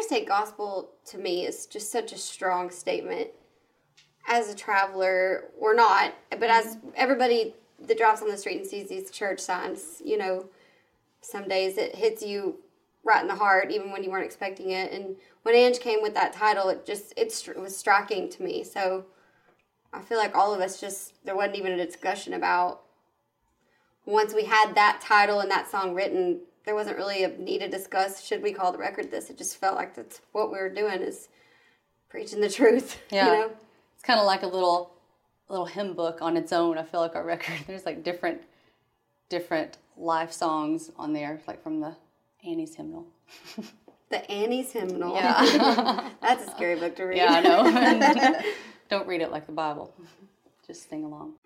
interstate gospel, to me, is just such a strong statement. As a traveler, we're not, but as everybody that drives on the street and sees these church signs, you know, some days it hits you right in the heart, even when you weren't expecting it. And when Ange came with that title, it was striking to me. So I feel like all of us there wasn't even a discussion about, once we had that title and that song written, there wasn't really a need to discuss, should we call the record this? It just felt like that's what we were doing, is preaching the truth. Yeah. You know? It's kind of like a little hymn book on its own. I feel like our record, there's like different life songs on there, like from the Annie's Hymnal. The Annie's Hymnal. Yeah. That's a scary book to read. Yeah, I know. Don't read it like the Bible. Just sing along.